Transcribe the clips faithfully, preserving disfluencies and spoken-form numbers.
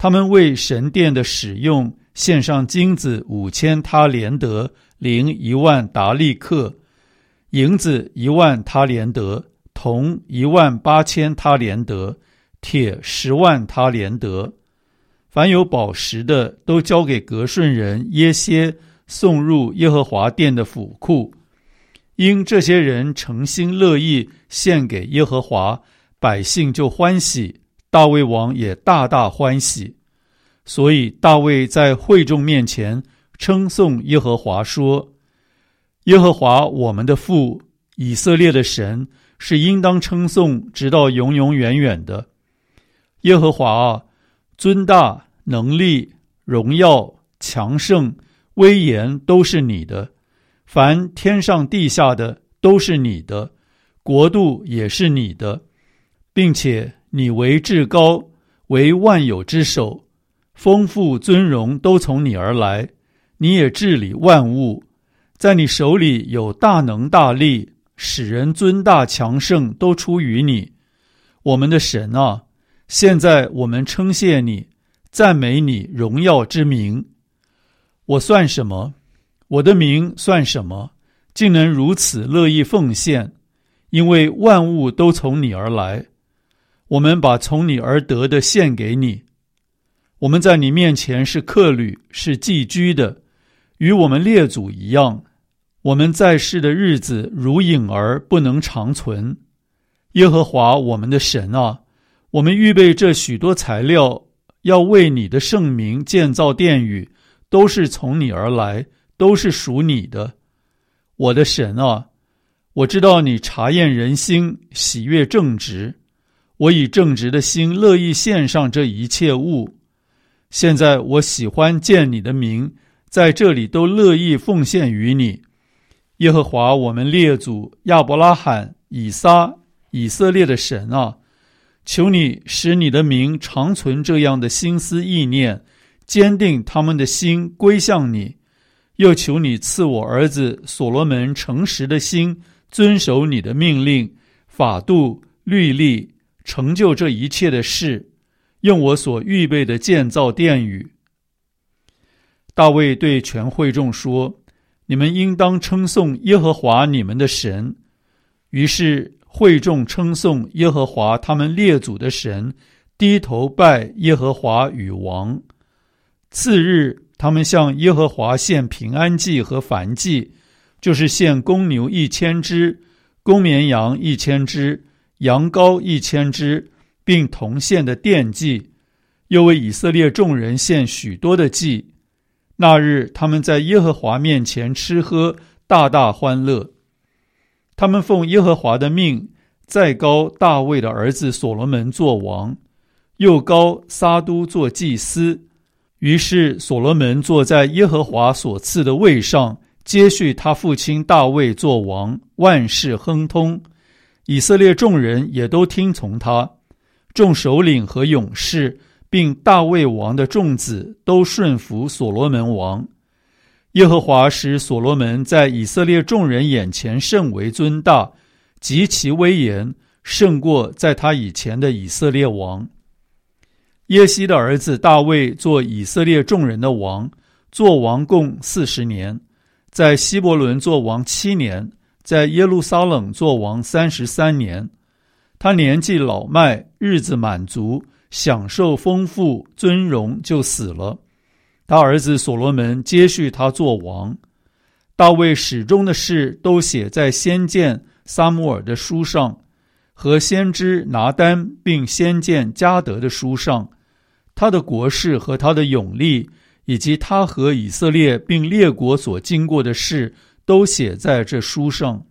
他们为神殿的使用献上金子五千他连得，零一万达利克，银子一万他连得，铜一万八千他连得，铁十万他连得。凡有宝石的，都交给革顺人耶歇，送入耶和华殿的府库。因这些人诚心乐意献给耶和华，百姓就欢喜，大卫王也大大欢喜。所以大卫在会众面前称颂耶和华说：耶和华我们的父，以色列的神，是应当称颂直到永永远远的。耶和华啊，尊大、能力、荣耀、强盛、威严都是你的，凡天上地下的都是你的，国度也是你的，并且你为至高，为万有之首，丰富尊荣都从你而来，你也治理万物，在你手里有大能大力，使人尊大强盛都出于你。我们的神啊，现在我们称谢你，赞美你荣耀之名。我算什么？我的名算什么？竟能如此乐意奉献？因为万物都从你而来，我们把从你而得的献给你。我们在你面前是客旅，是寄居的，与我们列祖一样。我们在世的日子如影儿，不能长存。耶和华我们的神啊，我们预备这许多材料，要为你的圣名建造殿宇，都是从你而来，都是属你的。我的神啊，我知道你察验人心，喜悦正直。我以正直的心乐意献上这一切物。现在我喜欢见你的名，在这里都乐意奉献于你。耶和华我们列祖亚伯拉罕、以撒、以色列的神啊，求你使你的名长存这样的心思意念，坚定他们的心归向你。又求你赐我儿子所罗门诚实的心，遵守你的命令、法度、律例，成就这一切的事，用我所预备的建造殿宇。大卫对全会众说：你们应当称颂耶和华你们的神。于是会众称颂耶和华他们列祖的神，低头拜耶和华与王。次日，他们向耶和华献平安祭和燔祭，就是献公牛一千只，公绵羊一千只，羊羔一千只，并同献的奠祭，又为以色列众人献许多的祭。那日他们在耶和华面前吃喝，大大欢乐。他们奉耶和华的命，再膏大卫的儿子所罗门做王，又膏撒都做祭司。于是所罗门坐在耶和华所赐的位上，接续他父亲大卫做王，万事亨通。以色列众人也都听从他，众首领和勇士并大卫王的众子都顺服所罗门王。耶和华使所罗门在以色列众人眼前甚为尊大，极其威严，胜过在他以前的以色列王。耶西的儿子大卫做以色列众人的王，做王共四十年，在希伯伦做王七年，在耶路撒冷做王三十三年。他年纪老迈，日子满足，享受丰富尊荣，就死了。他儿子所罗门接续他做王。大卫始终的事都写在先见撒母耳的书上，和先知拿单并先见迦得的书上。他的国事和他的勇力，以及他和以色列并列国所经过的事，都写在这书上。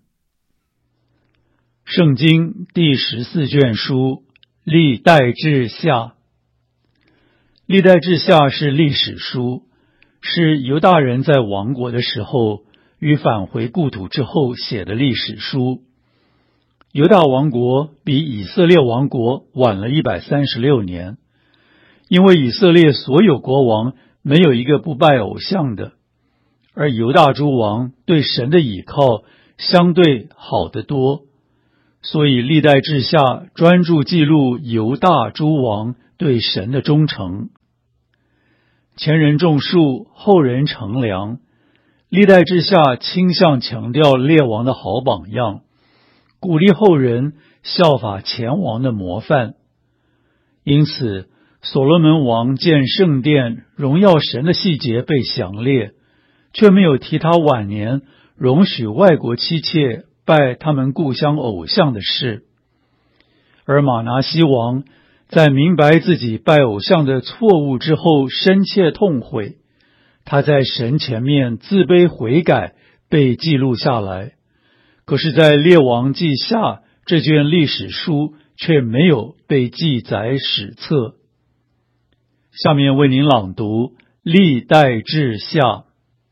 圣经第十四卷书，历代志下。历代志下是历史书，是犹大人在亡国的时候与返回故土之后写的历史书。犹大王国比以色列王国晚了一百三十六年，因为以色列所有国王没有一个不拜偶像的，而犹大诸王对神的倚靠相对好得多，所以历代志下专注记录犹大诸王对神的忠诚。 前人种树，后人乘凉。历代志下倾向强调列王的好榜样，鼓励后人效法前王的模范。因此，所罗门王建圣殿荣耀神的细节被详列，却没有提他晚年容许外国妻妾拜他们故乡偶像的事。而马拿西王在明白自己拜偶像的错误之后，深切痛悔，他在神前面自卑悔改，被记录下来。可是在列王记下这卷历史书却没有被记载史册。下面为您朗读历代志下。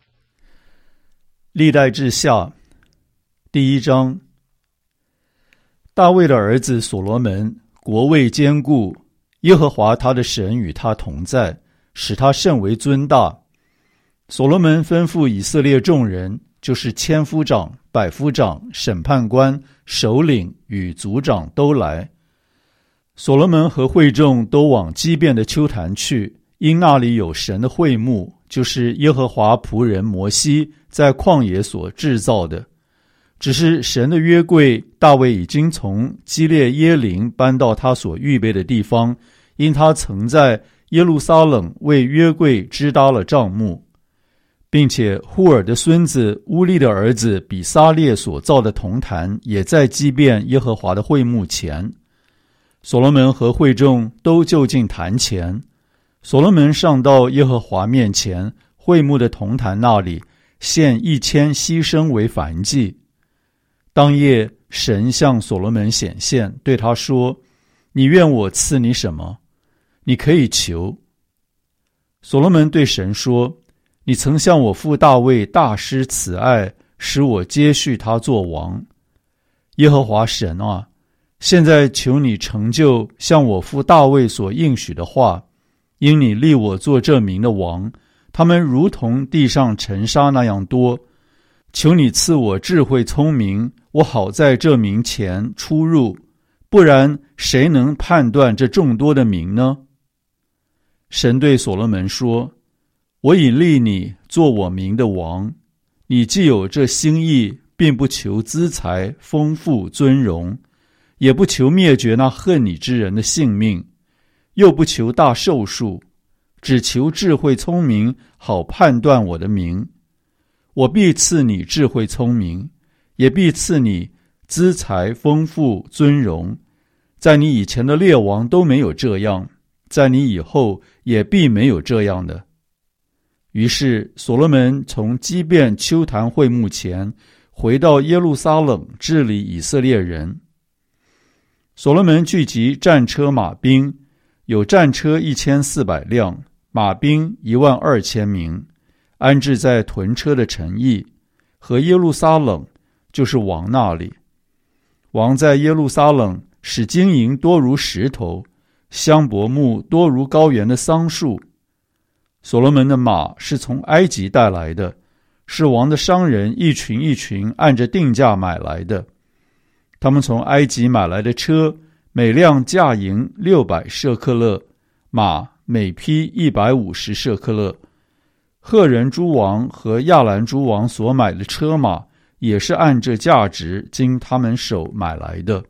历代志下第一章。大卫的儿子所罗门国位坚固，耶和华他的神与他同在，使他甚为尊大。所罗门吩咐以色列众人，就是千夫长、百夫长、审判官、首领与族长都来。所罗门和会众都往基遍的丘坛去，因那里有神的会幕，就是耶和华仆人摩西在旷野所制造的。只是神的约柜，大卫已经从基列耶林搬到他所预备的地方，因他曾在耶路撒冷为约柜支搭了帐幕，并且户尔的孙子乌利的儿子比撒列所造的铜坛也在基遍耶和华的会幕前。所罗门和会众都就近坛前，所罗门上到耶和华面前，会幕的铜坛那里献一千牺牲为燔祭。当夜，神向所罗门显现，对他说：你愿我赐你什么？你可以求。所罗门对神说：你曾向我父大卫大施慈爱，使我接续他做王。耶和华神啊，现在求你成就向我父大卫所应许的话，因你立我做这民的王，他们如同地上尘沙那样多。求你赐我智慧聪明，我好在这民前出入，不然谁能判断这众多的民呢？神对所罗门说：我已立你做我民的王，你既有这心意，并不求资财、丰富、尊荣，也不求灭绝那恨你之人的性命，又不求大寿数，只求智慧聪明，好判断我的名。我必赐你智慧聪明，也必赐你资财丰富尊荣，在你以前的列王都没有这样，在你以后也必没有这样的。于是所罗门从基遍丘坛会幕前回到耶路撒冷，治理以色列人。所罗门聚集战车马兵，有战车一千四百辆，马兵一万二千名，安置在屯车的城邑和耶路撒冷，就是王那里。王在耶路撒冷使金银多如石头，香柏木多如高原的桑树。所罗门的马是从埃及带来的，是王的商人一群一群按着定价买来的。他们从埃及买来的车，每辆价银六百舍克勒，马每匹一百五十舍克勒。赫人诸王和亚兰诸王所买的车马，也是按这价值经他们手买来的。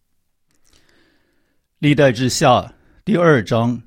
历代志下第二章。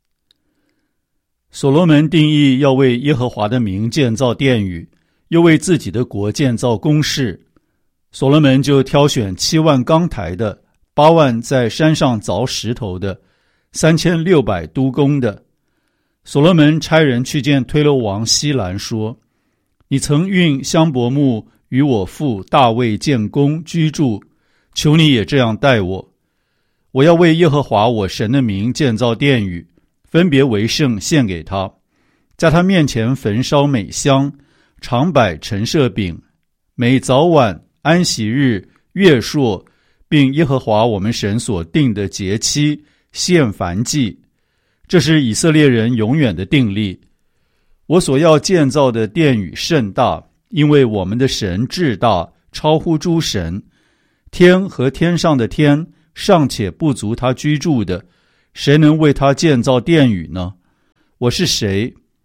所罗门定义要为耶和华的名建造殿宇，又为自己的国建造宫室。所罗门就挑选七万钢台的，八万在山上凿石头的，三千六百督工的。所罗门差人去见推罗王希兰说：你曾运香柏木与我父大卫建宫居住，求你也这样待我。我要为耶和华我神的名建造殿宇，分别为圣献给他，在他面前焚烧美香，常摆陈设饼，每早晚安息日月朔，并耶和华我们神所定的节期献燔祭。这是以色列人永远的定例。我所要建造的殿宇甚大，因为我们的神至大，超乎诸神。天和天上的天尚且不足他居住的，谁能为他建造殿宇呢？我是谁？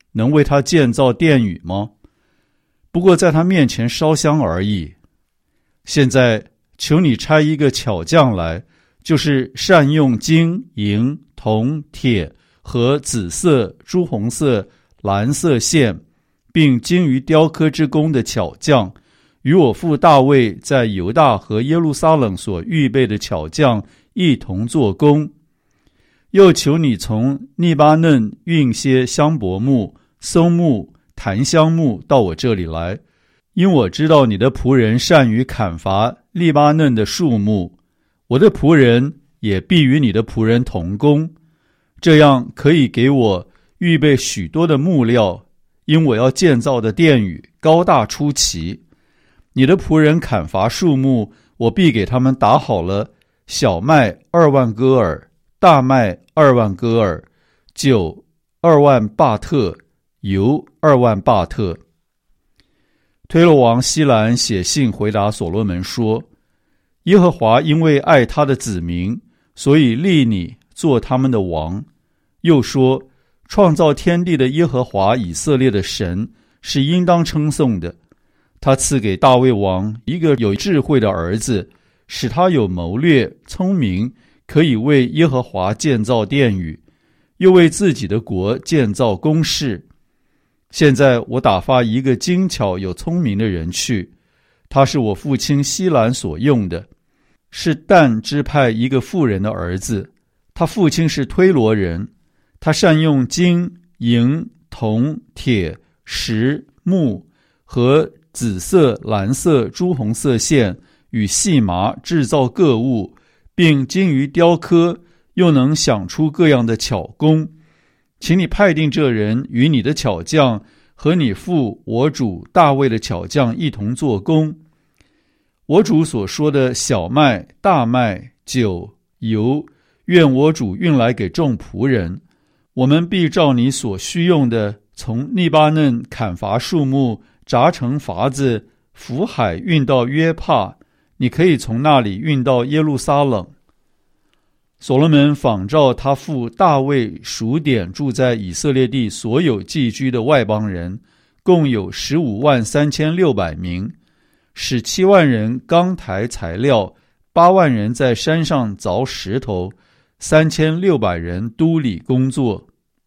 能为他建造殿宇吗？不过在他面前烧香而已。现在求你差一个巧匠来，就是善用金、银、铜、铁和紫色、朱红色、蓝色线，并精于雕刻之工的巧匠，与我父大卫在犹大和耶路撒冷所预备的巧匠一同做工。又求你从利巴嫩运些香柏木、松木、檀香木到我这里来，因我知道你的仆人善于砍伐利巴嫩的树木，我的仆人也必与你的仆人同工，这样可以给我预备许多的木料，因我要建造的殿宇高大出奇。你的仆人砍伐树木，我必给他们打好了小麦二万戈尔，大麦二万戈尔，酒二万巴特，油二万巴特。推罗王希兰写信回答所罗门说，耶和华因为爱他的子民，所以立你做他们的王。又说，创造天地的耶和华以色列的神是应当称颂的。他赐给大卫王一个有智慧的儿子，使他有谋略、聪明，可以为耶和华建造殿宇，又为自己的国建造宫室。现在我打发一个精巧有聪明的人去，他是我父亲希兰所用的，是但支派一个妇人的儿子，他父亲是推罗人。他善用金、银、铜、铁、石、木和紫色、蓝色、朱红色线与细麻制造各物，并精于雕刻，又能想出各样的巧工。请你派定这人与你的巧匠和你父我主大卫的巧匠一同做工。我主所说的小麦、大麦、酒、油，愿我主运来给众仆人。我们必照你所需用的，从利巴嫩砍伐树木，扎成筏子，浮海运到约帕，你可以从那里运到耶路撒冷。所罗门仿照他父大卫数点住在以色列地所有寄居的外邦人，共有十五万三千六百名，使七万人钢抬材料，八万人在山上凿石头，三千六百人督理工作。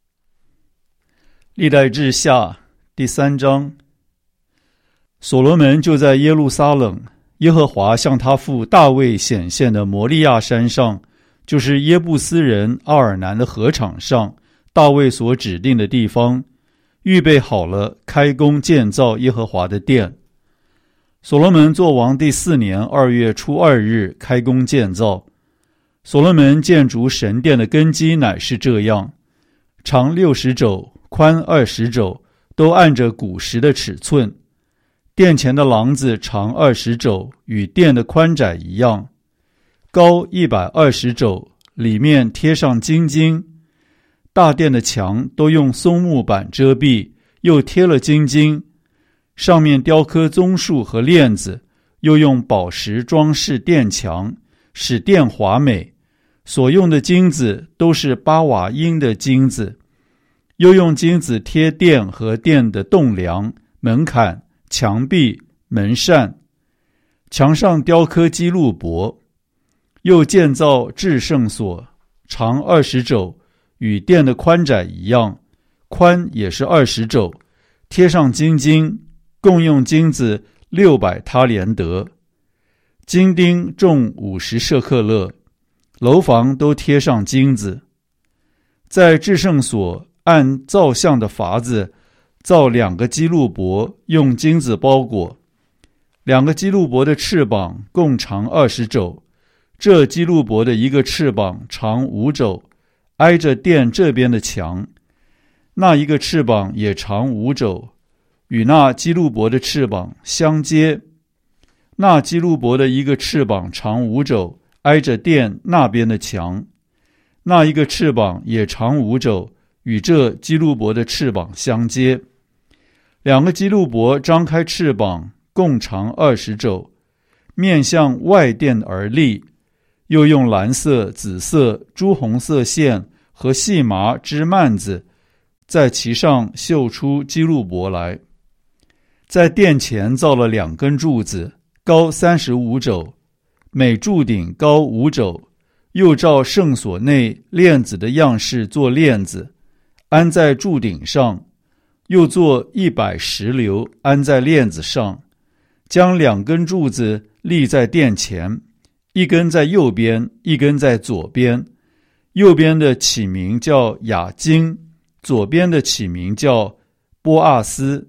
历代志下第三章。所罗门就在耶路撒冷，耶和华向他父大卫显现的摩利亚山上，就是耶布斯人奥尔南的禾场上，大卫所指定的地方，预备好了开工建造耶和华的殿。所罗门作王第四年二月初二日开工建造。所罗门建筑神殿的根基乃是这样：长六十肘，宽二十肘，都按着古时的尺寸。殿前的廊子长二十肘，与殿的宽窄一样，高一百二十肘，里面贴上金金。大殿的墙都用松木板遮蔽，又贴了金金，上面雕刻棕树和链子，又用宝石装饰殿墙，使殿华美。所用的金子都是巴瓦因的金子，又用金子贴殿和殿的栋梁、门槛、墙壁、门扇，墙上雕刻基路伯。又建造至圣所，长二十肘，与殿的宽窄一样，宽也是二十肘，贴上金金，共用金子六百他连得，金钉重五十舍克勒，楼房都贴上金子。在至圣所按造像的法子造两个基路伯，用金子包裹。两个基路伯的翅膀共长二十肘，这基路伯的一个翅膀长五肘，挨着殿这边的墙；那一个翅膀也长五肘，与那基路伯的翅膀相接。那基路伯的一个翅膀长五肘，挨着殿那边的墙；那一个翅膀也长五肘，与这基路伯的翅膀相接。两个基路伯张开翅膀，共长二十肘，面向外殿而立，又用蓝色、紫色、朱红色线和细麻织幔子， 在其上绣出基路伯来。在殿前造了两根柱子，高三十五肘，每柱顶高五肘，又照圣所内链子的样式做链子，安在柱顶上，又做一百石榴安在链子上，将两根柱子立在殿前，一根在右边，一根在左边。右边的起名叫雅金，左边的起名叫波阿斯。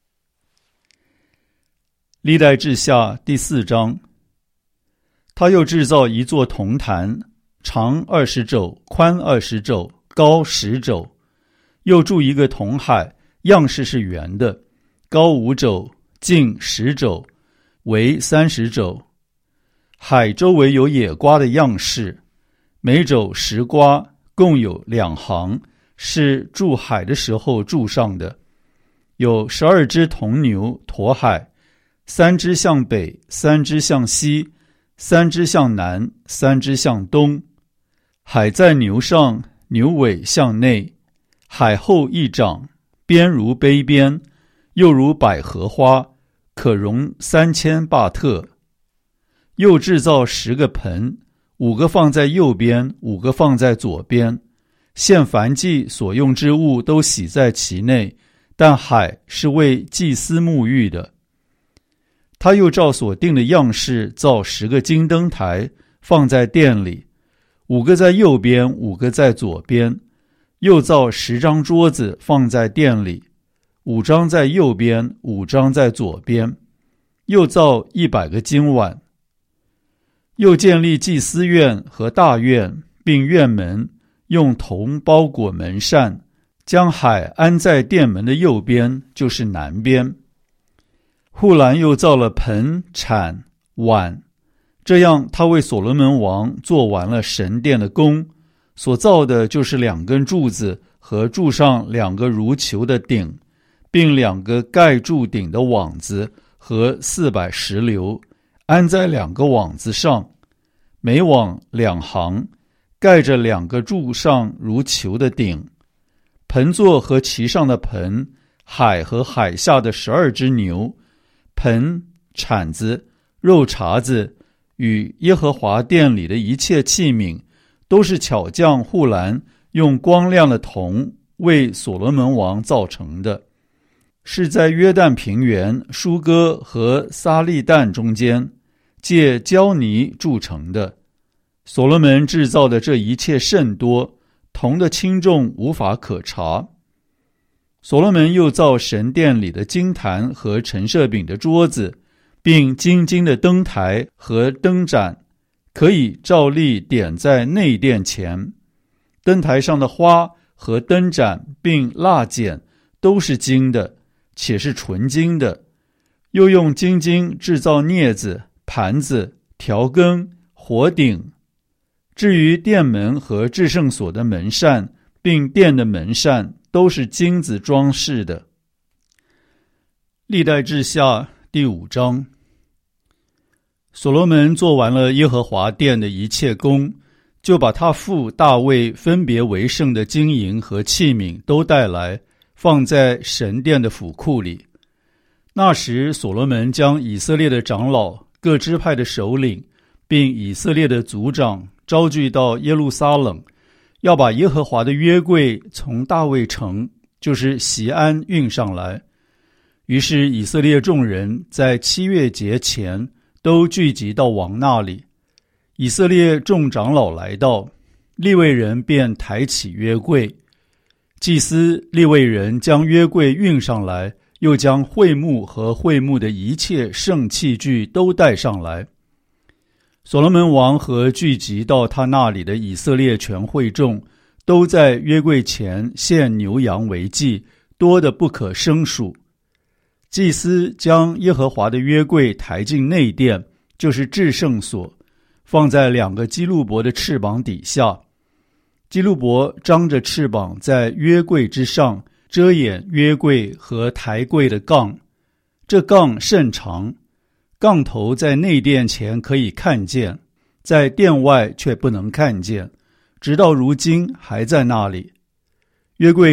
历代志下第四章。他又制造一座铜坛，长二十肘，宽二十肘，高十肘。又筑一个铜海，样式是圆的，高五肘，径十肘，围三十肘。海周围有野瓜的样式，每肘十瓜，共有两行，是筑海的时候筑上的。有十二只铜牛驮海，三只向北，三只向西，三只向南，三只向东。海在牛上，牛尾向内。海后一掌，边如杯边，又如百合花，可容三千巴特。又制造十个盆，五个放在右边，五个放在左边。献燔祭所用之物都洗在其内，但海是为祭司沐浴的。他又照所定的样式造十个金灯台，放在殿里，五个在右边，五个在左边。又造十张桌子放在殿里，五张在右边，五张在左边。又造一百个金碗。又建立祭司院和大院，并院门，用铜包裹门扇，将海安在殿门的右边，就是南边。户兰又造了盆、铲、碗，这样他为所罗门王做完了神殿的工，所造的就是两根柱子和柱上两个如球的顶，并两个盖柱顶的网子和四百石榴，安在两个网子上，每网两行，盖着两个柱上如球的顶。盆座和其上的盆，海和海下的十二只牛，盆、铲子、肉茬子与耶和华殿里的一切器皿，都是巧匠户兰用光亮的铜为所罗门王造成的，是在约旦平原舒哥和撒利旦中间借胶泥铸成的。所罗门制造的这一切甚多，铜的轻重无法可查。所罗门又造神殿里的金坛和陈设饼的桌子，并金金的灯台和灯盏，可以照例点在内殿前。灯台上的花和灯盏并蜡剪都是金的，且是纯金的。又用金金制造镊子、盘子、调羹、火鼎。至于殿门和至圣所的门扇，并殿的门扇，都是金子装饰的。历代志下第五章。所罗门做完了耶和华殿的一切工，就把他父大卫分别为圣的金银和器皿都带来，放在神殿的府库里。那时所罗门将以色列的长老、各支派的首领，并以色列的族长招聚到耶路撒冷，要把耶和华的约柜从大卫城，就是锡安运上来。于是以色列众人在七月节前都聚集到王那里。以色列众长老来到，利未人便抬起约柜。祭司利未人将约柜运上来，又将会幕和会幕的一切圣器具都带上来。所罗门王和聚集到他那里的以色列全会众，都在约柜前献牛羊为祭，多得不可胜数。祭司将耶和华的约柜抬进内殿，就是至圣所，放在两个基路伯的翅膀底下。基路伯张着翅膀在约柜之上，遮掩约柜和抬柜的杠。这杠甚长，杠头在内殿前可以看见，在殿外却不能看见，直到如今还在那里。约柜里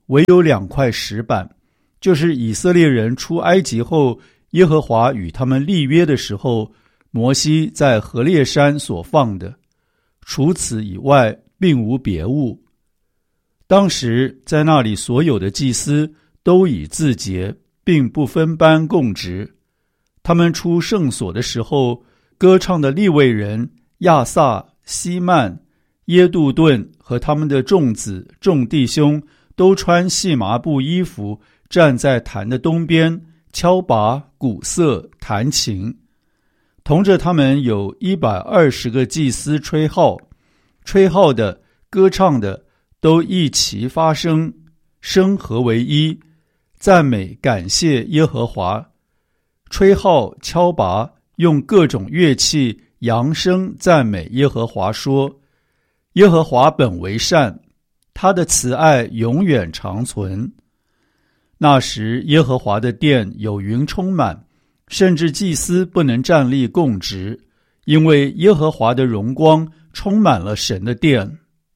唯有两块石板，就是以色列人出埃及后，耶和华与他们立约的时候，摩西在何烈山所放的，除此以外，并无别物。当时在那里所有的祭司都已自洁，并不分班供职。他们出圣所的时候，歌唱的利未人亚萨、希曼、耶杜顿和他们的众子众弟兄都穿细麻布衣服，站在坛的东边，敲拔、鼓瑟、弹琴。同着他们有一百二十个祭司吹号，吹号的、歌唱的都一齐发声，声合为一，赞美感谢耶和华。吹号、敲拔，用各种乐器扬声赞美耶和华，说：耶和华本为善，他的慈爱永远长存。那时耶和华的殿有云充满，甚至祭司不能站立供职，因为耶和华的荣光充满了神的殿。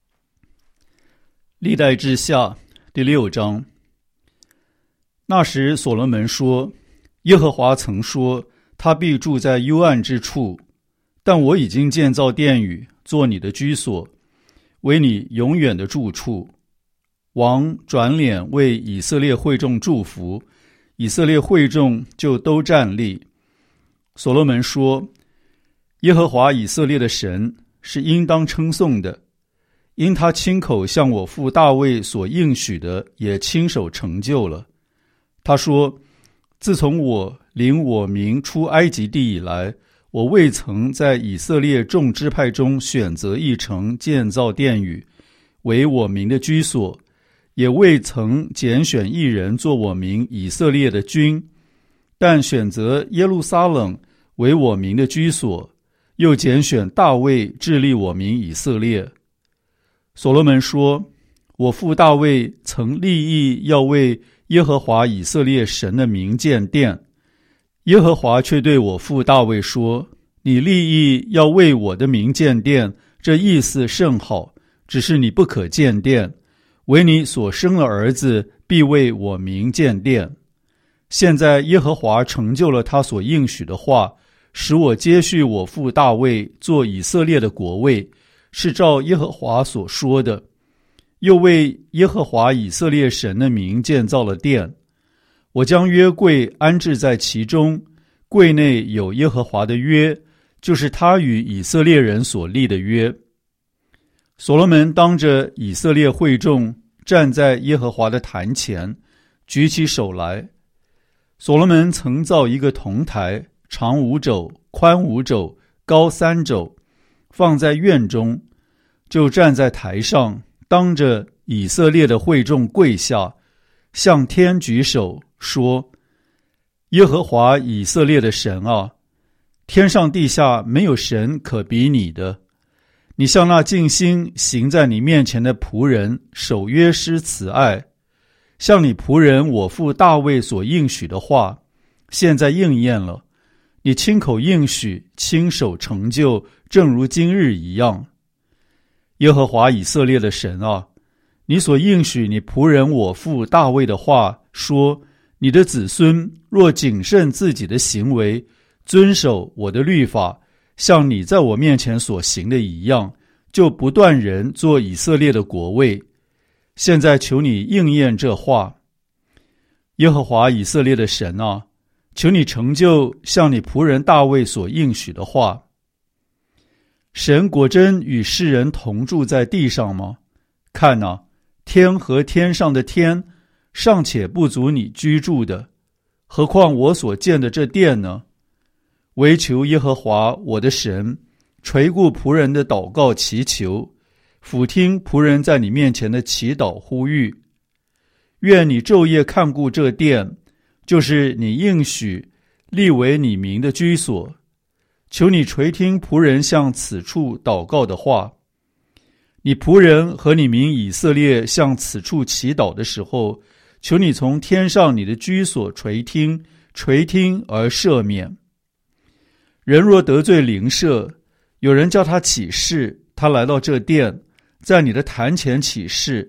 历代志下第六章。那时所罗门说：耶和华曾说，他必住在幽暗之处，但我已经建造殿宇，做你的居所，为你永远的住处。王转脸为以色列会众祝福，以色列会众就都站立。所罗门说：耶和华以色列的神是应当称颂的，因他亲口向我父大卫所应许的，也亲手成就了。他说：自从我领我民出埃及地以来，我未曾在以色列众支派中选择一城建造殿宇，为我民的居所，也未曾拣选一人做我民以色列的君，但选择耶路撒冷为我民的居所，又拣选大卫治理我民以色列。所罗门说：我父大卫曾立意要为耶和华以色列神的名建殿，耶和华却对我父大卫说：你立意要为我的名建殿，这意思甚好，只是你不可建殿，唯你所生的儿子必为我名建殿。现在耶和华成就了他所应许的话，使我接续我父大卫做以色列的国位，是照耶和华所说的。又为耶和华以色列神的名建造了殿，我将约柜安置在其中，柜内有耶和华的约，就是他与以色列人所立的约。所罗门当着以色列会众站在耶和华的坛前，举起手来。所罗门曾造一个铜台，长五肘，宽五肘，高三肘，放在院中，就站在台上，当着以色列的会众跪下，向天举手说：耶和华以色列的神啊，天上地下没有神可比你的。你向那尽心行在你面前的仆人守约施慈爱，向你仆人我父大卫所应许的话，现在应验了。你亲口应许，亲手成就，正如今日一样。耶和华以色列的神啊，你所应许你仆人我父大卫的话，说：你的子孙若谨慎自己的行为，遵守我的律法，像你在我面前所行的一样，就不断人做以色列的国位。现在求你应验这话。耶和华以色列的神啊，求你成就像你仆人大卫所应许的话。神果真与世人同住在地上吗？看哪，天和天上的天尚且不足你居住的，何况我所建的这殿呢？唯求耶和华我的神垂顾仆人的祷告祈求，俯听仆人在你面前的祈祷呼吁。愿你昼夜看顾这殿，就是你应许立为你名的居所。求你垂听仆人向此处祷告的话。你仆人和你民以色列向此处祈祷的时候，求你从天上你的居所垂听，垂听而赦免。人若得罪邻舍，有人叫他起誓，他来到这殿，在你的坛前起誓，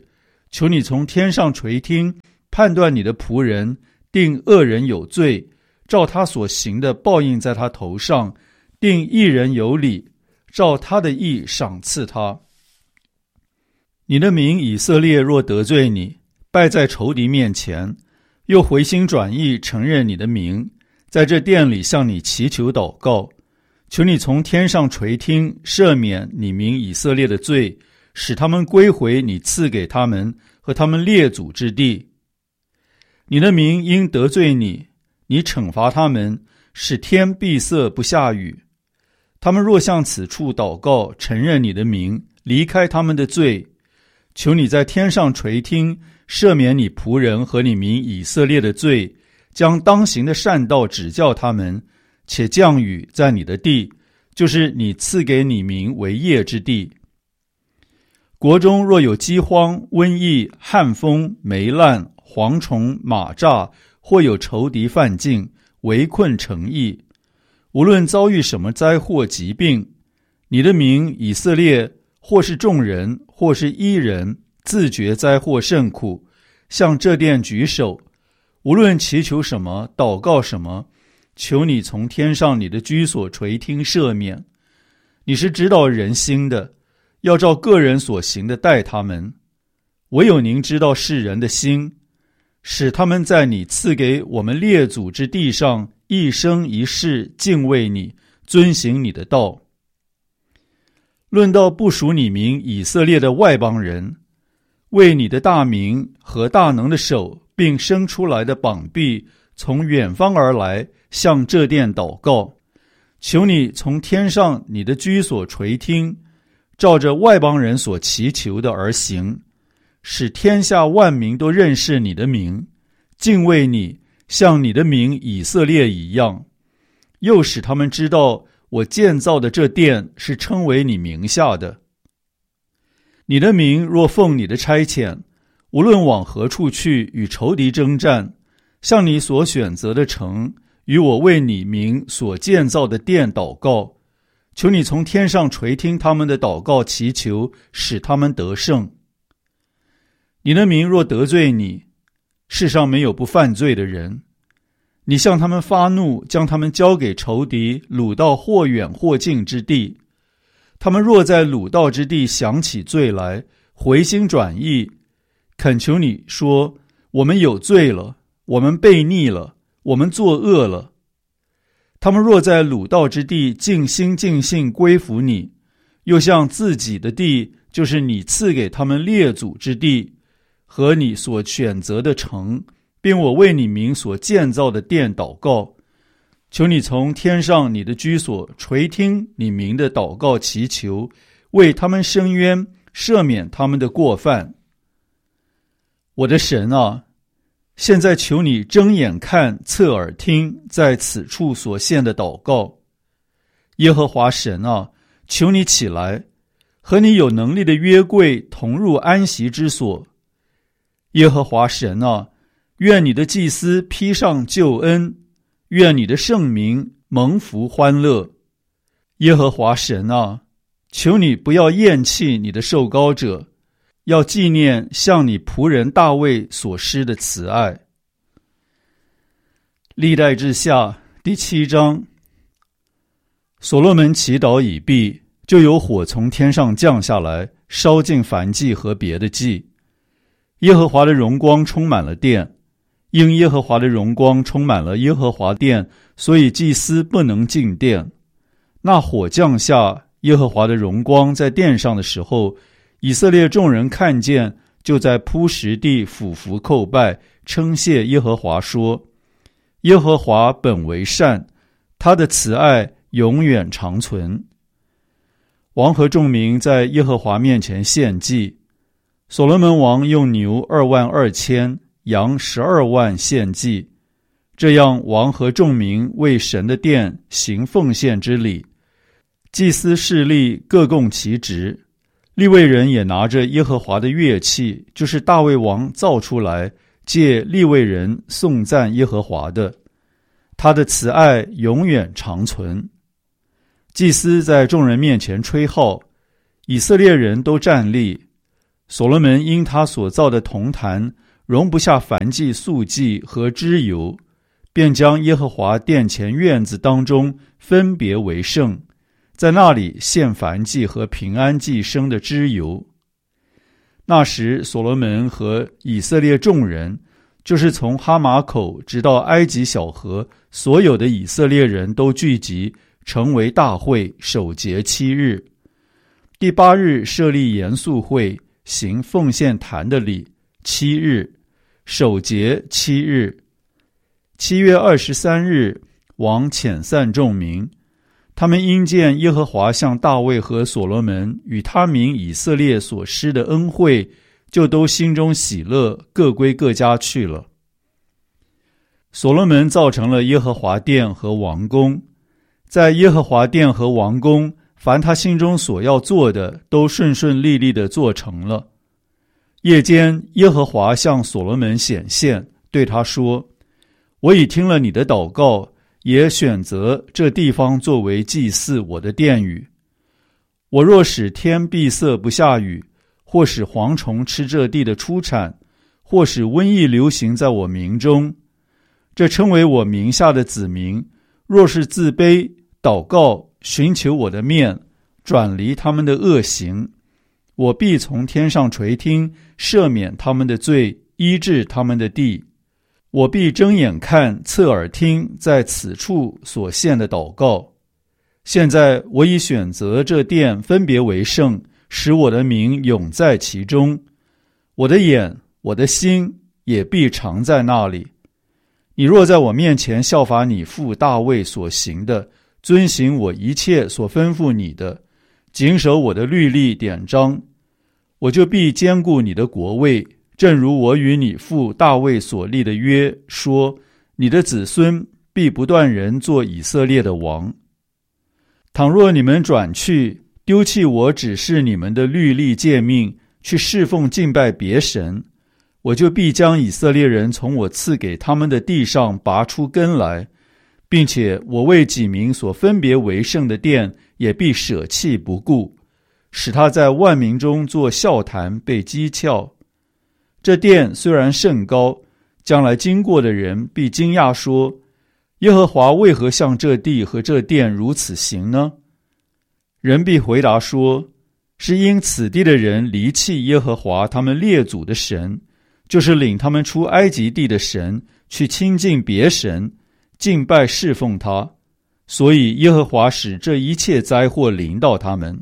求你从天上垂听，判断你的仆人，定恶人有罪，照他所行的报应在他头上，定义人有理，照他的义赏赐他。你的民以色列若得罪你，败在仇敌面前，又回心转意承认你的名，在这殿里向你祈求祷告，求你从天上垂听，赦免你民以色列的罪，使他们归回你赐给他们和他们列祖之地。你的民因得罪你，你惩罚他们，使天闭塞不下雨。他们若向此处祷告，承认你的名，离开他们的罪，求你在天上垂听，赦免你仆人和你民以色列的罪，将当行的善道指教他们，且降雨在你的地，就是你赐给你民为业之地。国中若有饥荒、瘟疫、旱风、霉烂、蝗虫、马蚱，或有仇敌犯境，围困城邑，无论遭遇什么灾祸疾病，你的民以色列或是众人，或是一人，自觉灾祸甚苦，向这殿举手，无论祈求什么，祷告什么，求你从天上你的居所垂听赦免。你是知道人心的，要照个人所行的待他们。唯有您知道世人的心，使他们在你赐给我们列祖之地上一生一世敬畏你，遵行你的道。论到不属你民以色列的外邦人，为你的大名和大能的手，并生出来的膀臂，从远方而来，向这殿祷告，求你从天上你的居所垂听，照着外邦人所祈求的而行，使天下万民都认识你的名，敬畏你，像你的名以色列一样，又使他们知道我建造的这殿是称为你名下的。你的名若奉你的差遣，无论往何处去与仇敌征战，向你所选择的城，与我为你名所建造的殿祷告，求你从天上垂听他们的祷告祈求，使他们得胜。你的民若得罪你，世上没有不犯罪的人，你向他们发怒，将他们交给仇敌，掳到或远或近之地。他们若在掳到之地想起罪来，回心转意，恳求你说，我们有罪了，我们悖逆了，我们作恶了。他们若在掳到之地尽心尽性归服你，又向自己的地，就是你赐给他们列祖之地，和你所选择的城，并我为你名所建造的殿祷告，求你从天上你的居所垂听你名的祷告祈求，为他们伸冤，赦免他们的过犯。我的神啊，现在求你睁眼看，侧耳听，在此处所献的祷告。耶和华神啊，求你起来，和你有能力的约柜同入安息之所。耶和华神啊，愿你的祭司披上救恩，愿你的圣民蒙福欢乐。耶和华神啊，求你不要厌弃你的受膏者，要纪念向你仆人大卫所施的慈爱。历代志下第七章。所罗门祈祷已毕，就有火从天上降下来，烧尽燔祭和别的祭。耶和华的荣光充满了殿，因耶和华的荣光充满了耶和华殿，所以祭司不能进殿。那火降下，耶和华的荣光在殿上的时候，以色列众人看见，就在铺石地俯伏叩拜，称谢耶和华说，耶和华本为善，他的慈爱永远长存。王和众民在耶和华面前献祭，所罗门王用牛二万二千，羊十二万献祭。这样王和众民为神的殿行奉献之礼，祭司侍立各供其职，利未人也拿着耶和华的乐器，就是大卫王造出来，借利未人颂赞耶和华的，他的慈爱永远长存。祭司在众人面前吹号，以色列人都站立， 所罗门因他所造的铜坛容不下燔祭、素祭和脂油，便将耶和华殿前院子当中分别为圣，在那里献燔祭和平安祭生的脂油。那时所罗门和以色列众人，就是从哈马口直到埃及小河，所有的以色列人都聚集，成为大会，守节七日。第八日设立严肃会，行奉献坛的礼，七日，守节七日。七月二十三日，王遣散众民，他们因见耶和华向大卫和所罗门与他民以色列所施的恩惠，就都心中喜乐，各归各家去了。所罗门造成了耶和华殿和王宫，在耶和华殿和王宫，凡他心中所要做的，都顺顺利利地做成了。夜间，耶和华向所罗门显现，对他说：我已听了你的祷告，也选择这地方作为祭祀我的殿宇。我若使天闭塞不下雨，或使蝗虫吃这地的出产，或使瘟疫流行在我民中，这称为我名下的子民，若是自卑祷告，寻求我的面，转离他们的恶行，我必从天上垂听，赦免他们的罪，医治他们的地。我必睁眼看，侧耳听，在此处所献的祷告。现在我已选择这殿分别为圣，使我的名永在其中。我的眼，我的心也必常在那里。你若在我面前效法你父大卫所行的，遵行我一切所吩咐你的，谨守我的律例典章，我就必坚固你的国位，正如我与你父大卫所立的约，说你的子孙必不断人做以色列的王。倘若你们转去，丢弃我指示你们的律例诫命，去侍奉敬拜别神，我就必将以色列人从我赐给他们的地上拔出根来，并且我为己民所分别为圣的殿也必舍弃不顾，使他在万民中做笑谈，被讥诮。这殿虽然甚高，将来经过的人必惊讶说，耶和华为何向这地和这殿如此行呢？人必回答说，是因此地的人离弃耶和华他们列祖的神，就是领他们出埃及地的神，去亲近别神，敬拜侍奉他，所以耶和华使这一切灾祸临到他们。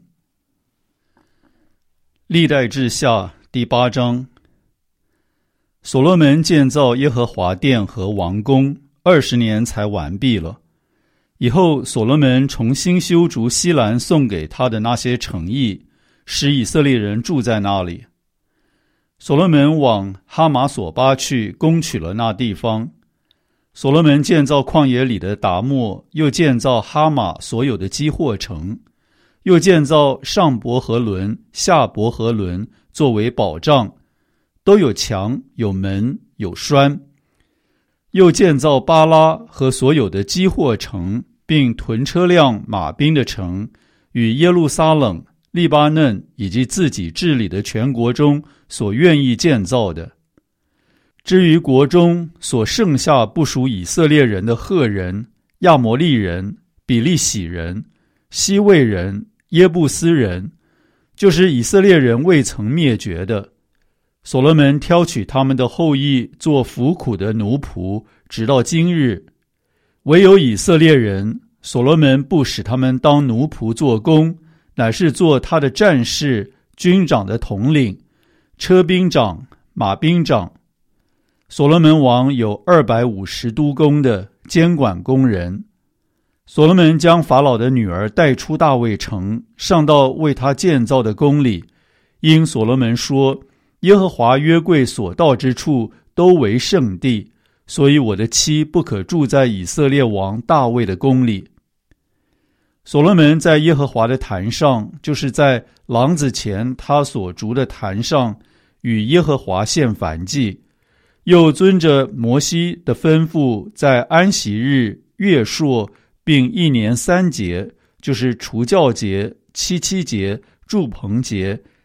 历代志下第八章。所罗门建造耶和华殿和王宫，二十年才完毕了。以后所罗门重新修筑西兰送给他的那些城邑，使以色列人住在那里。所罗门往哈马索巴去，攻取了那地方。所罗门建造旷野里的达莫，又建造哈马所有的基货城，又建造上伯和伦、下伯和伦作为保障，都有墙、有门、有栓。又建造巴拉和所有的基货城，并屯车辆、马兵的城，与耶路撒冷、利巴嫩以及自己治理的全国中所愿意建造的。至于国中所剩下不属以色列人的赫人、亚摩利人、比利洗人、西魏人、耶布斯人，就是以色列人未曾灭绝的，所罗门挑取他们的后裔做服苦的奴仆，直到今日。唯有以色列人，所罗门不使他们当奴仆做工，乃是做他的战士、军长的统领、车兵长、马兵长。所罗门王有二百五十督工的监管工人。所罗门将法老的女儿带出大卫城，上到为他建造的宫里，因所罗门说，耶和华约柜所到之处都为圣地，所以我的妻不可住在以色列王大卫的宫里。所罗门在耶和华的坛上，就是在廊子前他所筑的坛上，与耶和华献燔祭，又遵着摩西的吩咐，在安息日、月朔并一年三节，就是除酵节、七七节、住棚节、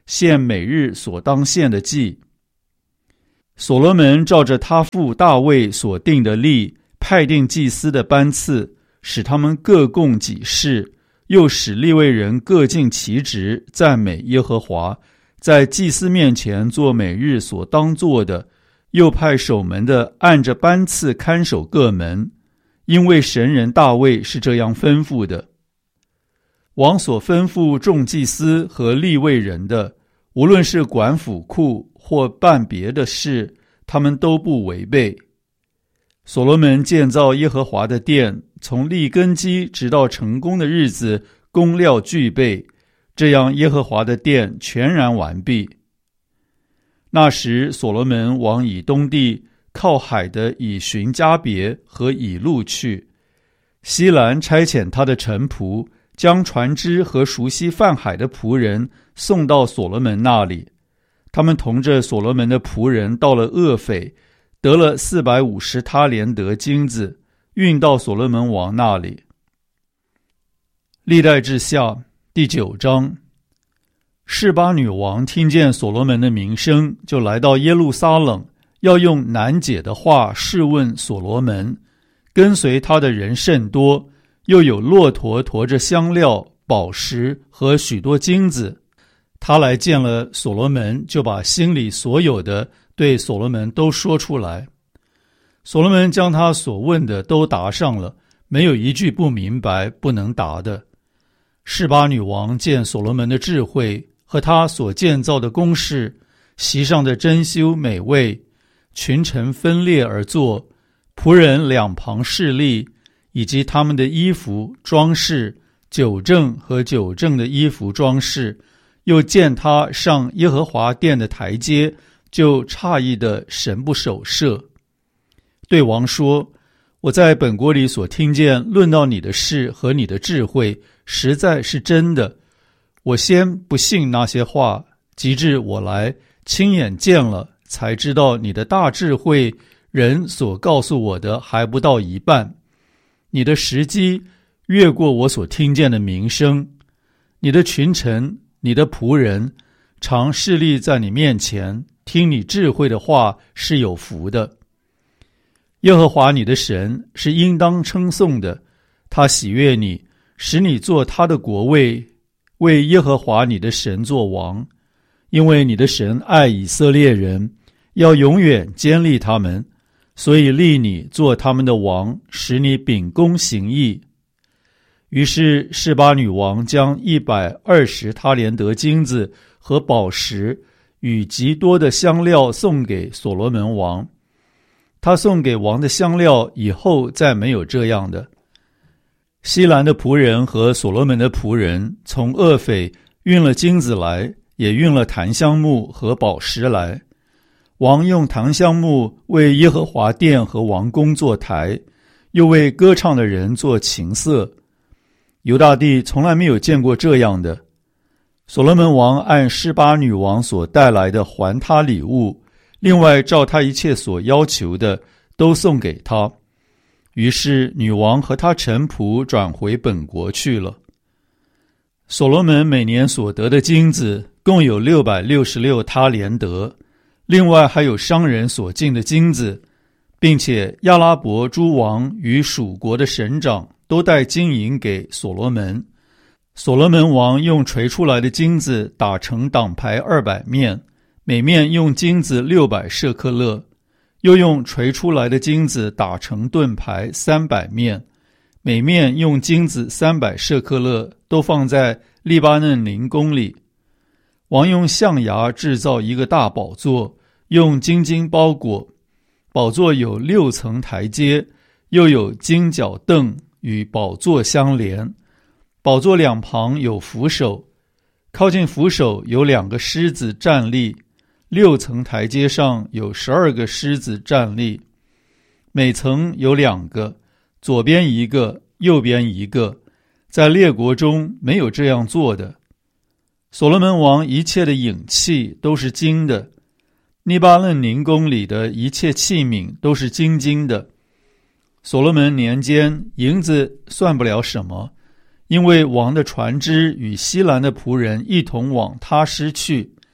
献每日所当献的祭。所罗门照着他父大卫所定的例，派定祭司的班次，使他们各供己事，又使利未人各尽其职，赞美耶和华，在祭司面前做每日所当做的，又派守门的按着班次看守各门，因为神人大卫是这样吩咐的。王所吩咐众祭司和利未人的，无论是管府库或办别的事，他们都不违背。所罗门建造耶和华的殿，从立根基直到成功的日子，工料俱备，这样耶和华的殿全然完毕。那时所罗门往以东地靠海的以寻加别和以路去，西兰差遣他的臣仆，将船只和熟悉泛海的仆人送到所罗门那里。他们同着所罗门的仆人到了厄斐，得了四百五十他连得金子，运到所罗门王那里。历代志下第九章。示巴女王听见所罗门的名声，就来到耶路撒冷，要用难解的话试问所罗门。跟随他的人甚多，又有骆驼驮着香料、宝石和许多金子。他来见了所罗门，就把心里所有的对所罗门都说出来。所罗门将他所问的都答上了，没有一句不明白不能答的。示巴女王见所罗门的智慧和他所建造的宫室，席上的珍馐美味，群臣分列而坐，仆人两旁侍立，以及他们的衣服装饰，酒政和酒政的衣服装饰，又见他上耶和华殿的台阶，就诧异的神不守舍。对王说，我在本国里所听见论到你的事和你的智慧，实在是真的。我先不信那些话，及至我来亲眼见了，才知道你的大智慧，人所告诉我的还不到一半。你的时机越过我所听见的名声，你的群臣，你的仆人，常侍立在你面前，听你智慧的话，是有福的。耶和华你的神是应当称颂的，他喜悦你，使你做他的国位，为耶和华你的神做王。因为你的神爱以色列人，要永远坚立他们，所以立你做他们的王，使你秉公行义。于是示巴女王将一百二十他连得金子和宝石与极多的香料送给所罗门王。他送给王的香料以后再没有这样的。西兰的仆人和所罗门的仆人从厄斐运了金子来，也运了檀香木和宝石来。王用檀香木为耶和华殿和王宫做台，又为歌唱的人做琴瑟。犹大地从来没有见过这样的。所罗门王按示巴女王所带来的还他礼物，另外照他一切所要求的都送给他。于是女王和他臣仆转回本国去了。所罗门每年所得的金子共有六百六十六他连得，另外还有商人所进的金子，并且亚拉伯诸王与属国的省长都带金银给所罗门。所罗门王用锤出来的金子打成挡牌二百面，每面用金子六百舍克勒，又用锤出来的金子打成盾牌三百面，每面用金子三百舍克勒，都放在利巴嫩林宫里。王用象牙制造一个大宝座，用金金包裹，宝座有六层台阶，又有金脚凳与宝座相连。宝座两旁有扶手，靠近扶手有两个狮子站立，六层台阶上有十二个狮子站立，每层有两个，左边一个，右边一个，在列国中没有这样做的。所罗门王一切的影器都是金的，利巴嫩林宫里的一切器皿都是金金的。所罗门年间，银子算不了什么，因为王的船只与西兰的仆人一同往他施去，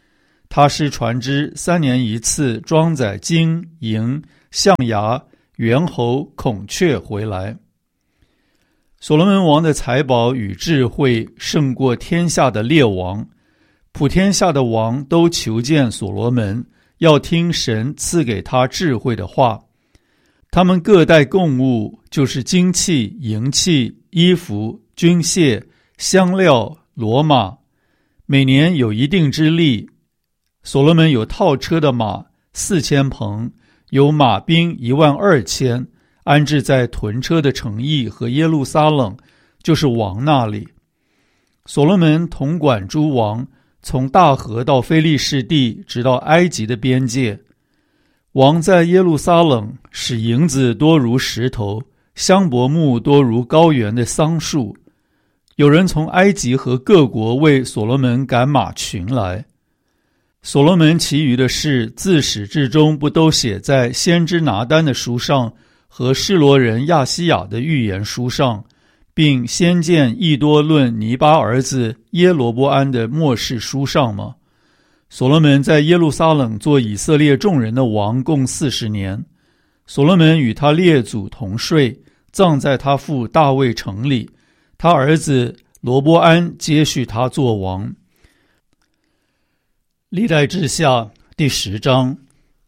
他使船只三年一次装载金银象牙猿猴孔雀回来。所罗门王的财宝与智慧胜过天下的列王，普天下的王都求见所罗门，要听神赐给他智慧的话。他们各带贡物，就是金器、银器、衣服、军械、香料、骡马，每年有一定之例。所罗门有套车的马四千棚，有马兵一万二千，安置在屯车的城邑和耶路撒冷，就是王那里。所罗门统管诸王，从大河到非利士地，直到埃及的边界。王在耶路撒冷使银子多如石头，香柏木多如高原的桑树。有人从埃及和各国为所罗门赶马群来。所罗门其余的事自始至终不都写在先知拿单的书上和示罗人亚西亚的预言书上，并先见益多论尼巴儿子耶罗波安的末世书上吗？所罗门在耶路撒冷做以色列众人的王共四十年。所罗门与他列祖同睡，葬在他父大卫城里。他儿子罗波安接续他做王。历代志下第十章。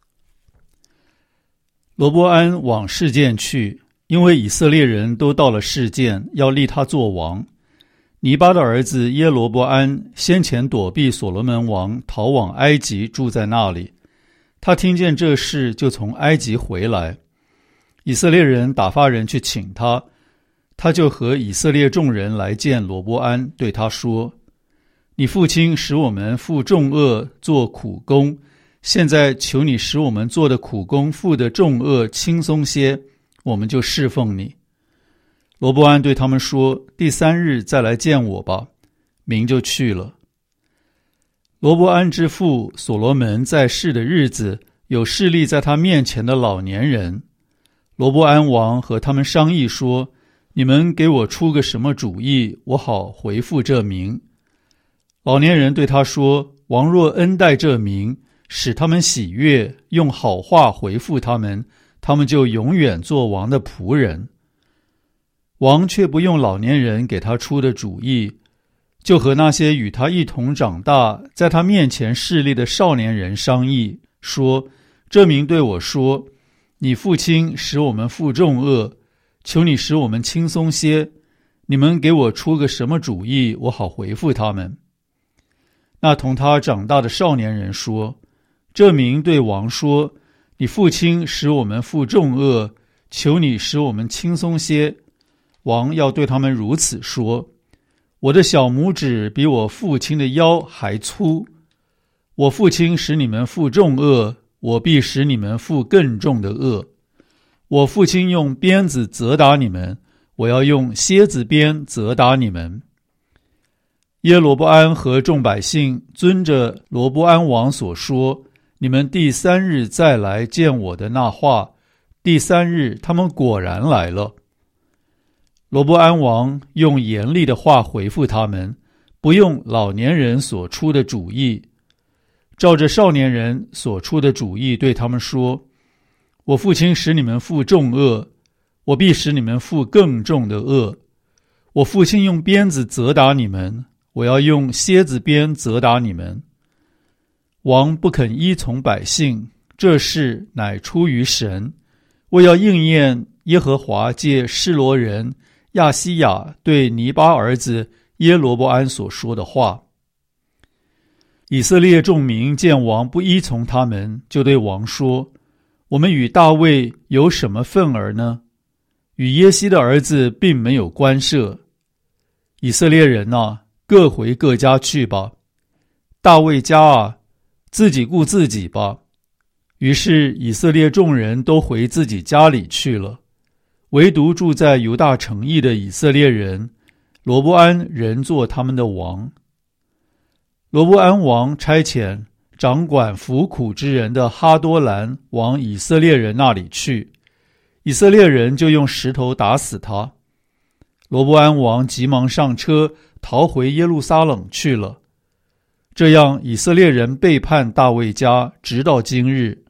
罗波安往示剑去，因为以色列人都到了示剑，要立他做王。尼巴的儿子耶罗波安先前躲避所罗门王，逃往埃及，住在那里。他听见这事，就从埃及回来。以色列人打发人去请他，他就和以色列众人来见罗波安，对他说：你父亲使我们负重恶，做苦工，现在求你使我们做的苦工负的重恶轻松些，我们就侍奉你。罗波安对他们说：第三日再来见我吧。民就去了。罗波安之父所罗门在世的日子，有侍立在他面前的老年人。罗波安王和他们商议说：你们给我出个什么主意，我好回复这民。老年人对他说：王若恩待这民，使他们喜悦，用好话回复他们，他们就永远做王的仆人。王却不用老年人给他出的主意，就和那些与他一同长大，在他面前侍立的少年人商议，说：这民对我说，你父亲使我们负重恶，求你使我们轻松些，你们给我出个什么主意，我好回复他们。那同他长大的少年人说：这民对王说，你父亲使我们负重恶，求你使我们轻松些。王要对他们如此说：我的小拇指比我父亲的腰还粗，我父亲使你们负重恶，我必使你们负更重的恶。我父亲用鞭子责打你们，我要用蝎子鞭责打你们。耶罗波安和众百姓遵着罗波安王所说，你们第三日再来见我的那话，第三日他们果然来了。罗波安王用严厉的话回复他们，不用老年人所出的主意，照着少年人所出的主意对他们说：我父亲使你们负重恶，我必使你们负更重的恶。我父亲用鞭子责打你们，我要用蝎子鞭责打你们。王不肯依从百姓，这事乃出于神，为要应验耶和华借示罗人亚西亚对尼巴儿子耶罗波安所说的话。以色列众民见王不依从他们，就对王说：我们与大卫有什么分儿呢？与耶西的儿子并没有关涉。以色列人啊，各回各家去吧。大卫家啊，自己顾自己吧。于是以色列众人都回自己家里去了，唯独住在犹大城邑的以色列人，罗波安仍做他们的王。罗波安王差遣掌管服苦之人的哈多兰往以色列人那里去，以色列人就用石头打死他。罗波安王急忙上车，逃回耶路撒冷去了。 这样以色列人背叛大卫家，直到今日。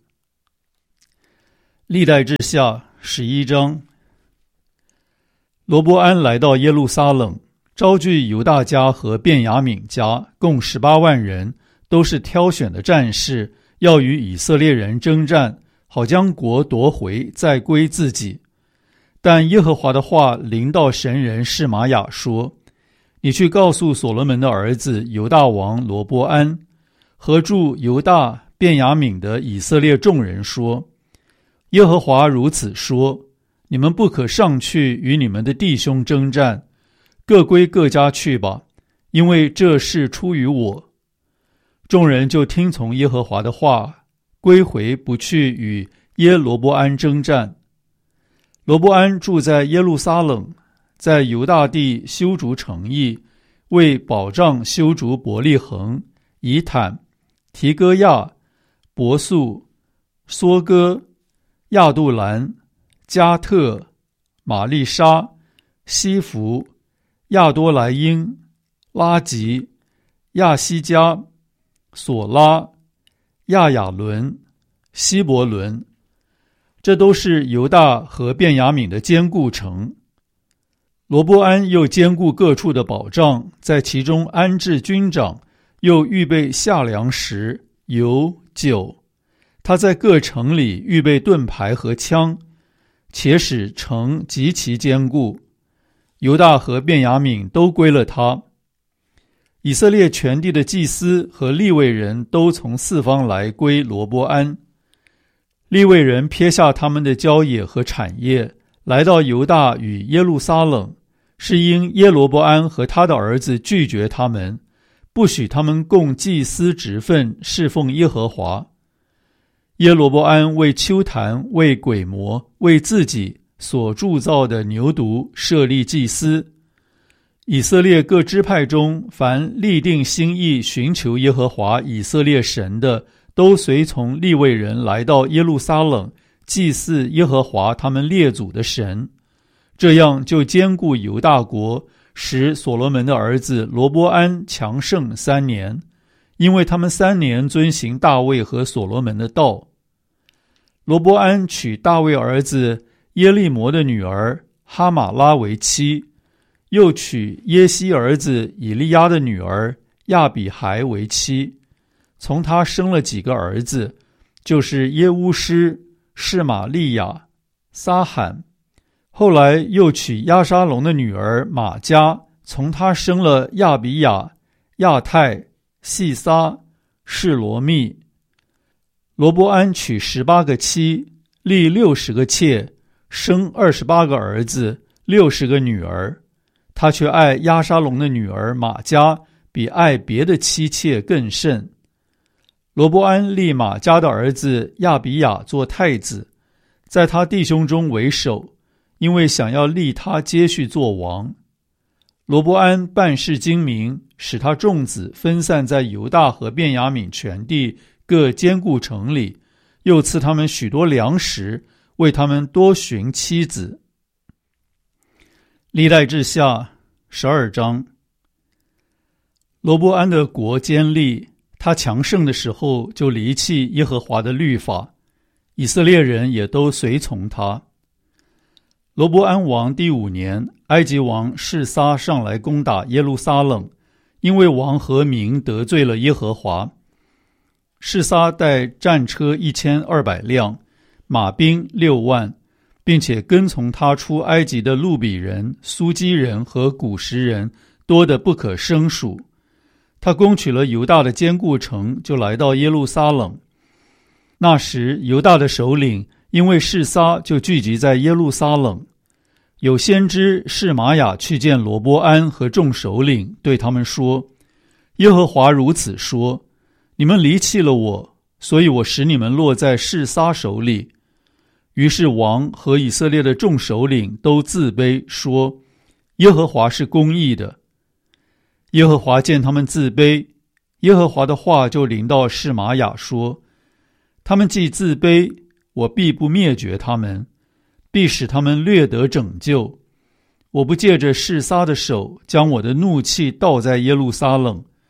历代志下十一章。罗波安来到耶路撒冷，招聚犹大家和便雅悯家，共十八万人，都是挑选的战士，要与以色列人征战，好将国夺回，再归自己。但耶和华的话临到神人示玛雅说：你去告诉所罗门的儿子犹大王罗波安和住犹大便雅悯的以色列众人说：耶和华如此说，你们不可上去与你们的弟兄征战，各归各家去吧，因为这事出于我。众人就听从耶和华的话，归回不去与耶罗波安征战。罗波安住在耶路撒冷，在犹大地修筑城邑，为保障修筑伯利恒、以坦、提哥亚、伯素、梭哥、亚杜兰、加特、玛丽莎、西弗、亚多莱因、拉吉、亚西加、索拉、亚雅伦、希伯伦，这都是犹大和便雅悯的坚固城。罗波安又兼顾各处的保障，在其中安置军长，又预备下粮食、油、酒。他在各城里预备盾牌和枪，且使城极其坚固。犹大和便雅悯都归了他。以色列全地的祭司和利未人都从四方来归罗波安。利未人撇下他们的郊野和产业，来到犹大与耶路撒冷，是因耶罗波安和他的儿子拒绝他们，不许他们供祭司职分，侍奉耶和华。耶罗波安为丘坛、为鬼魔、为自己所铸造的牛犊设立祭司。以色列各支派中，凡立定心意寻求耶和华以色列神的，都随从利未人来到耶路撒冷，祭祀耶和华他们列祖的神。这样就兼顾犹大国，使所罗门的儿子罗波安强盛三年，因为他们三年遵行大卫和所罗门的道。罗波安娶大卫儿子耶利摩的女儿哈马拉为妻，又娶耶西儿子以利亚的女儿亚比孩为妻，从他生了几个儿子，就是耶乌施、示玛利亚、撒罕。后来又娶押沙龙的女儿玛迦，从他生了亚比亚、亚泰、细撒、示罗密。罗波安娶十八个妻，立六十个妾，生二十八个儿子，六十个女儿。他却爱押沙龙的女儿玛迦，比爱别的妻妾更甚。罗波安立玛迦的儿子亚比亚做太子，在他弟兄中为首，因为想要立他接续做王。罗波安办事精明，使他众子分散在犹大和便雅悯全地各坚固城里，又赐他们许多粮食，为他们多寻妻子。历代志下十二章。罗波安的国坚立，他强盛的时候就离弃耶和华的律法，以色列人也都随从他。罗波安王第五年，埃及王示撒上来攻打耶路撒冷，因为王和民得罪了耶和华。示撒带战车一千二百辆，马兵六万，并且跟从他出埃及的路比人、苏基人和古实人多得不可胜数。他攻取了犹大的坚固城，就来到耶路撒冷。那时犹大的首领因为示撒，就聚集在耶路撒冷。有先知示玛雅去见罗波安和众首领，对他们说：耶和华如此说，你们离弃了我，所以我使你们落在示撒手里。于是王和以色列的众首领都自卑，说：耶和华是公义的。耶和华见他们自卑，耶和华的话就临到示玛雅说：他们既自卑，我必不灭绝他们，必使他们略得拯救。我不借着示撒的手，将我的怒气倒在耶路撒冷，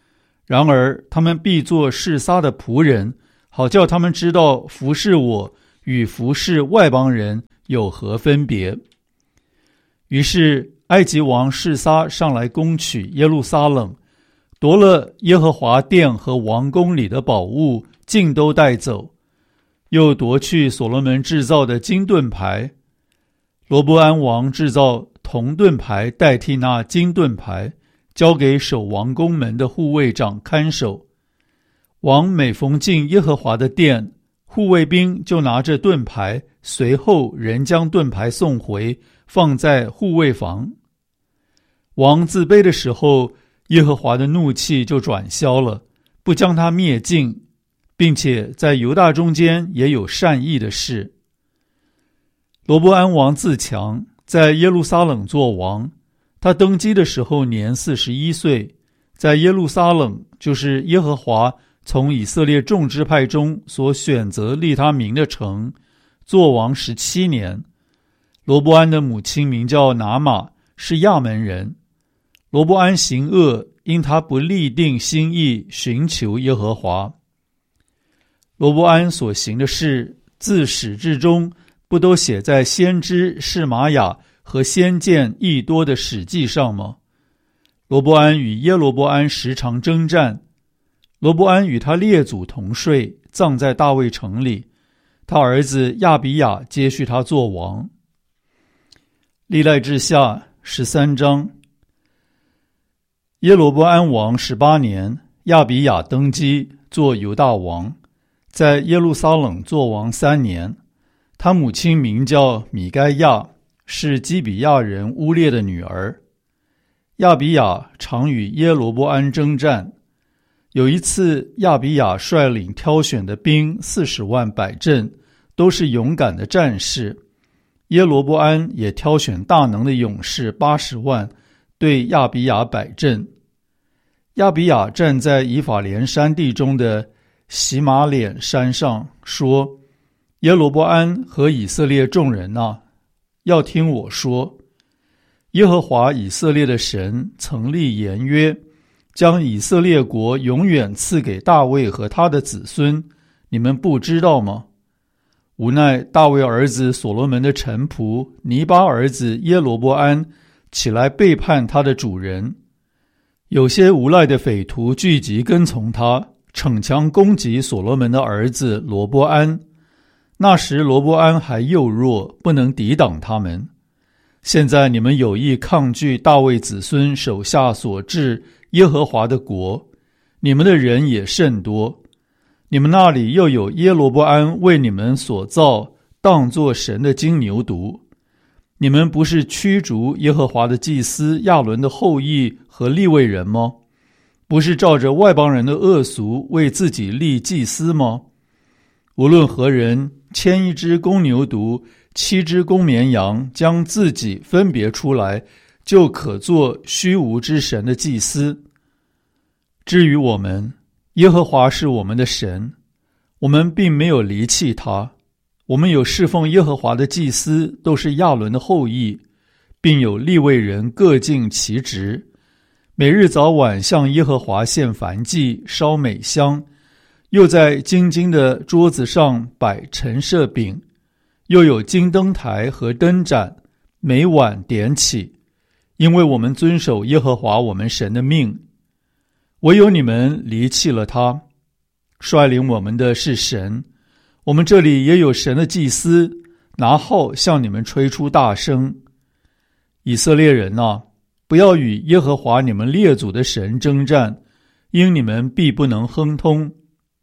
然而他们必做示撒的仆人，好叫他们知道服侍我与服侍外邦人有何分别。于是埃及王示撒上来攻取耶路撒冷，夺了耶和华殿和王宫里的宝物，尽都带走，又夺去所罗门制造的金盾牌。罗波安王制造铜盾牌代替那金盾牌，交给守王宫门的护卫长看守。王每逢进耶和华的殿，护卫兵就拿着盾牌，随后人将盾牌送回，放在护卫房。王自卑的时候，耶和华的怒气就转消了，不将他灭尽，并且在犹大中间也有善意的事。罗波安王自强，在耶路撒冷作王。他登基的时候年四十一岁，在耶路撒冷，就是耶和华从以色列众支派中所选择立他名的城，作王十七年。罗波安的母亲名叫拿玛，是亚门人。罗波安行恶，因他不立定心意寻求耶和华。罗波安所行的事，自始至终不都写在先知示玛雅和先见益多的史记上吗？罗波安与耶罗波安时常征战，罗波安与他列祖同睡，葬在大卫城里，他儿子亚比雅接续他做王。历代志下十三章。耶罗波安王十八年，亚比雅登基做犹大王，在耶路撒冷做王三年。他母亲名叫米该亚，是基比亚人乌列的女儿。亚比雅常与耶罗波安征战。有一次，亚比雅率领挑选的兵四十万摆阵，都是勇敢的战士。耶罗波安也挑选大能的勇士八十万，对亚比雅摆阵。亚比雅站在以法莲山地中的洗马脸山上，说：耶罗波安和以色列众人啊，要听我说，耶和华以色列的神曾立言约，将以色列国永远赐给大卫和他的子孙，你们不知道吗？无奈大卫儿子所罗门的臣仆尼巴儿子耶罗波安起来背叛他的主人，有些无赖的匪徒聚集跟从他，逞强攻击所罗门的儿子罗波安。那时罗波安还幼弱，不能抵挡他们。现在你们有意抗拒大卫子孙手下所治耶和华的国，你们的人也甚多。你们那里又有耶罗波安为你们所造当作神的金牛犊。你们不是驱逐耶和华的祭司亚伦的后裔和利未人吗？不是照着外邦人的恶俗为自己立祭司吗？无论何人牵一只公牛犊，七只公绵羊，将自己分别出来，就可做虚无之神的祭司。至于我们，耶和华是我们的神，我们并没有离弃他。我们有侍奉耶和华的祭司，都是亚伦的后裔，并有利未人各尽其职，每日早晚向耶和华献燔祭，烧美香，又在金金的桌子上摆陈设饼，又有金灯台和灯盏，每晚点起，因为我们遵守耶和华我们神的命。唯有你们离弃了他，率领我们的是神。我们这里也有神的祭司，拿号向你们吹出大声。以色列人啊，不要与耶和华你们列祖的神征战，因你们必不能亨通。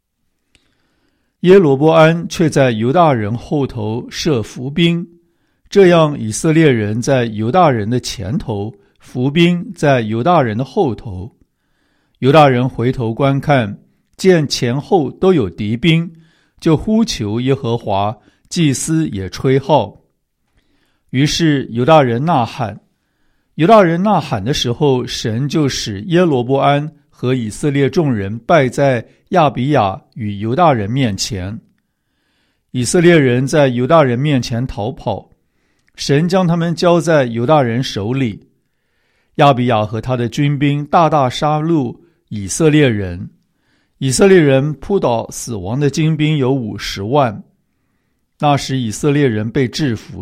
耶罗波安却在犹大人后头设伏兵，这样以色列人在犹大人的前头，伏兵在犹大人的后头。犹大人回头观看，见前后都有敌兵，就呼求耶和华，祭司也吹号。于是犹大人呐喊，犹大人呐喊的时候，神就使耶罗波安和以色列众人败在亚比雅与犹大人面前。以色列人在犹大人面前逃跑，神将他们交在犹大人手里。亚比雅和他的军兵大大杀戮以色列人。以色列人扑倒死亡的精兵有五十万。那时以色列人被制服